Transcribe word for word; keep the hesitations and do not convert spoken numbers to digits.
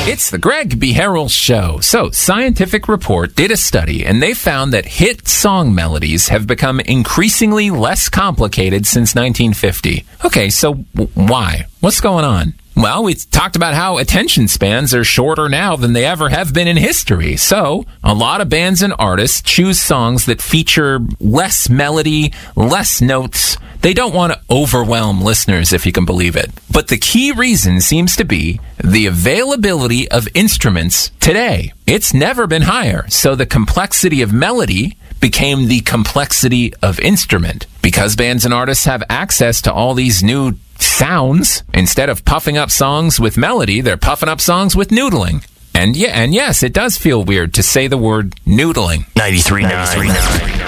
It's the Greg B. Harrell Show. So, Scientific Report did a study, and they found that hit song melodies have become increasingly less complicated since nineteen fifty. Okay, so w- why? What's going on? Well, we talked about how attention spans are shorter now than they ever have been in history. So, a lot of bands and artists choose songs that feature less melody, less notes. They don't want to overwhelm listeners, if you can believe it. But the key reason seems to be the availability of instruments today. It's never been higher, so the complexity of melody became the complexity of instrument. Because bands and artists have access to all these new sounds, instead of puffing up songs with melody, they're puffing up songs with noodling. And yeah, and yes, it does feel weird to say the word noodling. ninety-three point nine